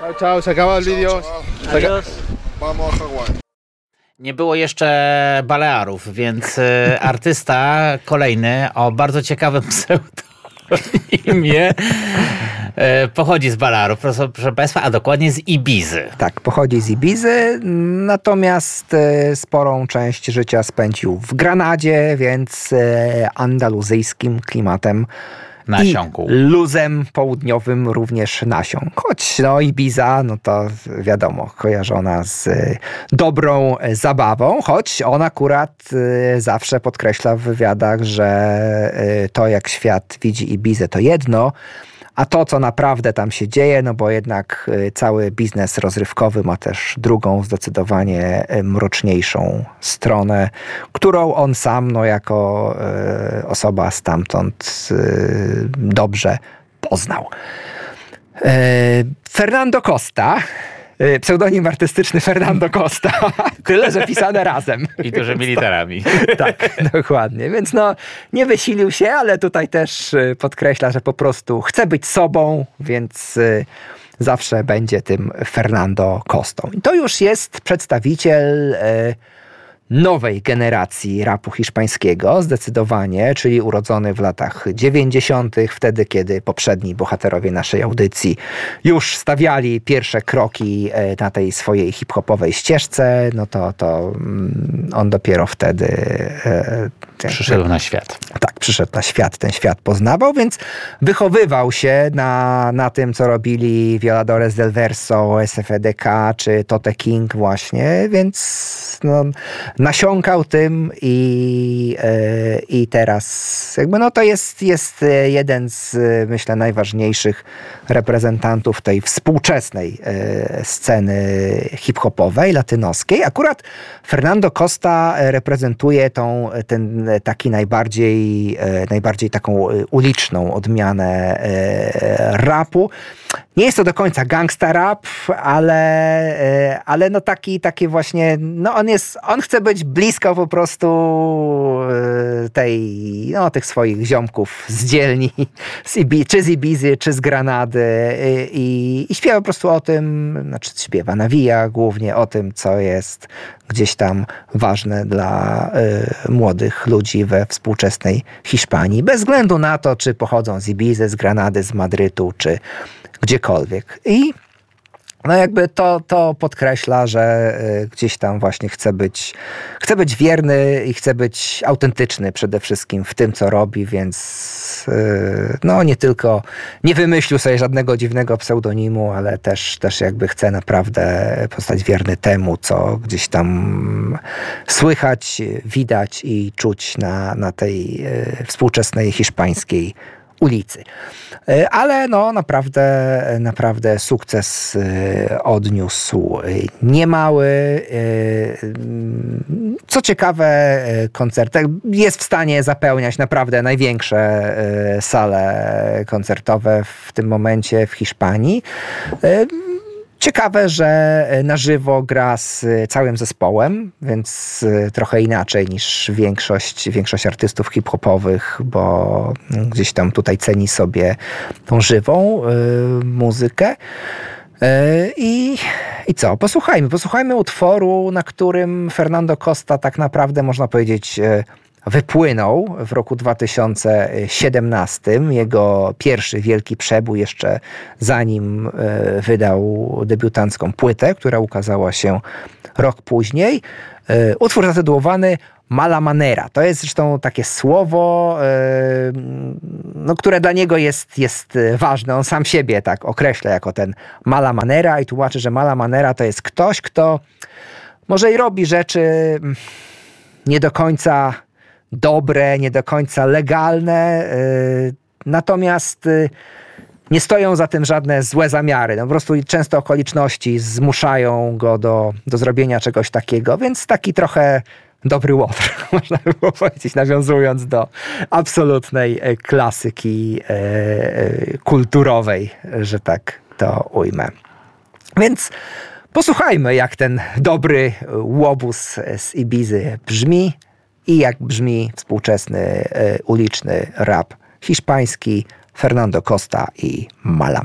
Chao, chao, se acaba el vídeo. Vamos a Hawái. Nie było jeszcze Balearów, więc artysta kolejny o bardzo ciekawym pseudonimie pochodzi z Balearów, proszę Państwa, a dokładnie z Ibizy. Tak, pochodzi z Ibizy, natomiast sporą część życia spędził w Granadzie, więc andaluzyjskim klimatem nasiąkł. I luzem południowym również nasiąkł. Choć Ibiza, to wiadomo, kojarzona z dobrą zabawą, choć on akurat zawsze podkreśla w wywiadach, że to jak świat widzi Ibizę to jedno, a to, co naprawdę tam się dzieje, bo jednak cały biznes rozrywkowy ma też drugą, zdecydowanie mroczniejszą stronę, którą on sam, jako osoba stamtąd dobrze poznał. Fernando Costa, pseudonim artystyczny Fernando Costa, tyle, że pisane razem. I dużymi literami. Tak, dokładnie. Więc nie wysilił się, ale tutaj też podkreśla, że po prostu chce być sobą, więc zawsze będzie tym Fernando Costą. I to już jest przedstawiciel nowej generacji rapu hiszpańskiego, zdecydowanie, czyli urodzony w latach 90., wtedy, kiedy poprzedni bohaterowie naszej audycji już stawiali pierwsze kroki na tej swojej hip-hopowej ścieżce, to on dopiero wtedy przyszedł na świat. Tak, przyszedł na świat, ten świat poznawał, więc wychowywał się na tym, co robili Violadores del Verso, SFDK czy Tote King właśnie, więc nasiąkał tym i teraz to jest jeden z, myślę, najważniejszych reprezentantów tej współczesnej sceny hip-hopowej, latynoskiej. Akurat Fernando Costa reprezentuje ten taki najbardziej taką uliczną odmianę rapu. Nie jest to do końca gangsta rap, ale taki właśnie, on chce być blisko po prostu tych swoich ziomków z dzielni, czy z Ibizy, czy z Granady i śpiewa po prostu o tym, nawija głównie o tym, co jest gdzieś tam ważne dla młodych ludzi we współczesnej Hiszpanii, bez względu na to, czy pochodzą z Ibizy, z Granady, z Madrytu, czy gdziekolwiek. I to podkreśla, że gdzieś tam właśnie chce być wierny i chce być autentyczny przede wszystkim w tym, co robi, więc nie wymyślił sobie żadnego dziwnego pseudonimu, ale też chce naprawdę pozostać wierny temu, co gdzieś tam słychać, widać i czuć na tej współczesnej hiszpańskiej ulicy. Ale naprawdę sukces odniósł niemały. Co ciekawe, koncerty jest w stanie zapełniać naprawdę największe sale koncertowe w tym momencie w Hiszpanii. Ciekawe, że na żywo gra z całym zespołem, więc trochę inaczej niż większość artystów hip-hopowych, bo gdzieś tam tutaj ceni sobie tą żywą muzykę. I co? Posłuchajmy utworu, na którym Fernando Costa tak naprawdę, można powiedzieć, wypłynął w roku 2017. Jego pierwszy wielki przebój jeszcze zanim wydał debiutancką płytę, która ukazała się rok później. Utwór zatytułowany Mala Manera. To jest zresztą takie słowo, które dla niego jest ważne. On sam siebie tak określa jako ten Mala Manera i tłumaczy, że Mala Manera to jest ktoś, kto może i robi rzeczy nie do końca dobre, nie do końca legalne, natomiast nie stoją za tym żadne złe zamiary. Po prostu często okoliczności zmuszają go do zrobienia czegoś takiego, więc taki trochę dobry łotr, można by było powiedzieć, nawiązując do absolutnej klasyki kulturowej, że tak to ujmę. Więc posłuchajmy, jak ten dobry łobuz z Ibizy brzmi i jak brzmi współczesny uliczny rap hiszpański Fernando Costa i Mala